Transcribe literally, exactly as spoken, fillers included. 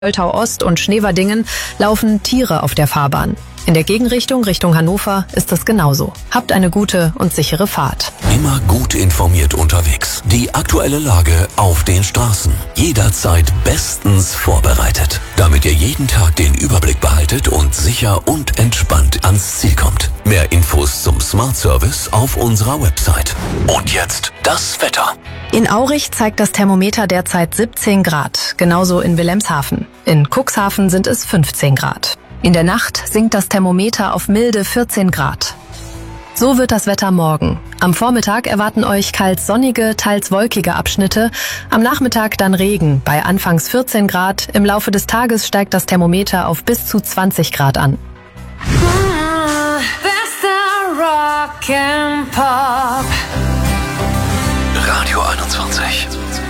Oltau Ost und Schneverdingen laufen Tiere auf der Fahrbahn. In der Gegenrichtung Richtung Hannover ist es genauso. Habt eine gute und sichere Fahrt. Immer gut informiert unterwegs. Die aktuelle Lage auf den Straßen. Jederzeit bestens vorbereitet. Damit ihr jeden Tag den Überblick behaltet und sicher und entspannt ans Ziel kommt. Mehr Infos zum Smart Service auf unserer Website. Und jetzt das Wetter. In Aurich zeigt das Thermometer derzeit siebzehn Grad, genauso in Wilhelmshaven. In Cuxhaven sind es fünfzehn Grad. In der Nacht sinkt das Thermometer auf milde vierzehn Grad. So wird das Wetter morgen. Am Vormittag erwarten euch kalt sonnige, teils wolkige Abschnitte. Am Nachmittag dann Regen, bei anfangs vierzehn Grad. Im Laufe des Tages steigt das Thermometer auf bis zu zwanzig Grad an. Bester Rock and Pop. Radio einundzwanzig.